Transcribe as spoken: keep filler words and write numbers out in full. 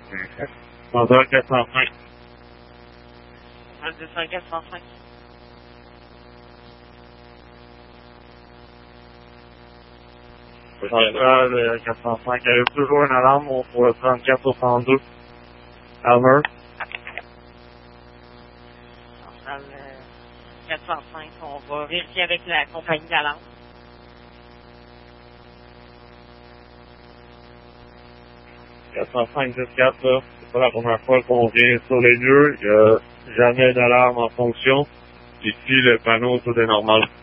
Vendeur quatre cent cinq. Un deux cent quatre cent cinq. Centrale euh, quatre cent cinq. Il y a toujours une alarme pour le trente-quatre soixante-deux. Almer. Centrale euh, quatre cent cinq. On va vérifier avec la compagnie d'alarme. quatre cent cinq dix quatre, là. C'est pas la première fois qu'on vient sur les lieux. Il n'y a jamais d'alarme en fonction. Ici, le panneau, tout est normal.